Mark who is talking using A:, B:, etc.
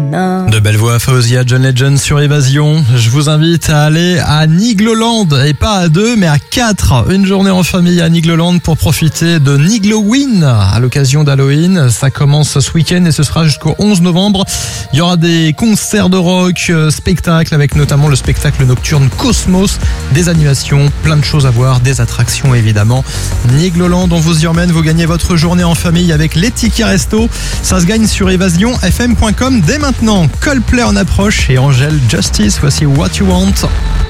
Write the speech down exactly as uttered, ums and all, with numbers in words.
A: maintenant.
B: De belles voix, Fawzia, John Legend sur Évasion. Je vous invite à aller à Nigloland, et pas à deux, mais à quatre. Une journée en famille à Nigloland pour profiter de Nigloween à l'occasion d'Halloween. Ça commence ce week-end et ce sera jusqu'au onze novembre. Il y aura des concerts de rock, spectacles avec notamment le spectacle nocturne Cosmos, des animations, plein de choses à voir, des attractions évidemment. Nigloland, on vous y emmène, vous gagnez votre journée en famille avec les tickets resto. Ça se gagne sur évasion f m point com dès maintenant. Coldplay en approche et Angèle Justice, voici What You Want.